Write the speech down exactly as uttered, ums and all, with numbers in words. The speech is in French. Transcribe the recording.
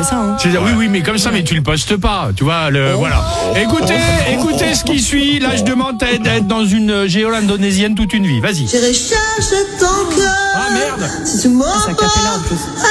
fait ça. Hein. C'est-à-dire, oui, oui, mais comme ça, mais tu le postes pas, tu vois, le, voilà. Écoutez, écoutez ce qui suit. Là, je demande d'être dans une géole indonésiine toute une vie. Vas-y. Je recherche ton cœur. Ah, merde. Si tu m'en Ah, c'est a cappella en plus.